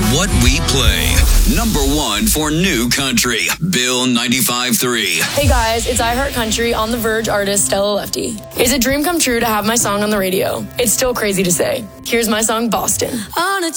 what we play. Number 1 for new country, Bill 95.3. Hey guys, it's I Heart Country on The Verge artist Stella Lefty. It's a dream come true to have my song on the radio. It's still crazy to say. Here's my song, Boston. On a